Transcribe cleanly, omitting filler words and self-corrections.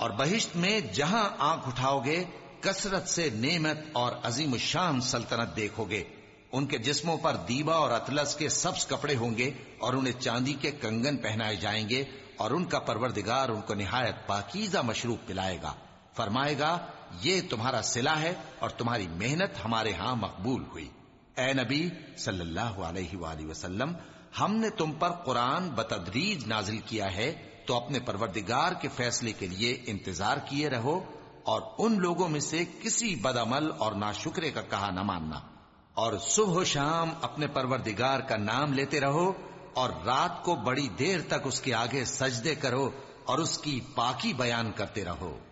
और बहिश्त में जहां आंख उठाओगे कसरत से नेमत और अजीम शान सल्तनत देखोगे। उनके जिस्मों पर दीबा और अतलस के सब्ज कपड़े होंगे और उन्हें चांदी के कंगन पहनाए जाएंगे और उनका परवरदिगार उनको निहायत पाकीज़ा मशरूब पिलाएगा। फरमाएगा, ये तुम्हारा सिला है और तुम्हारी मेहनत हमारे यहां मकबूल हुई। ए नबी सल्लल्लाहु अलैहि वसल्लम, हमने तुम पर कुरान बतदरीज नाजिल किया है, तो अपने परवरदिगार के फैसले के लिए इंतजार किए रहो और उन लोगों में से किसी बदअमल और नाशुक्रे का कहा न मानना। और सुबह शाम अपने परवरदिगार का नाम लेते रहो और रात को बड़ी देर तक उसके आगे सजदे करो और उसकी पाकी बयान करते रहो।